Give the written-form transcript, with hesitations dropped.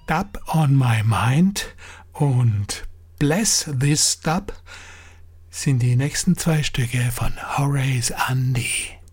Dub on My Mind und Bless This Dub sind die nächsten 2 Stücke von Horace Andy.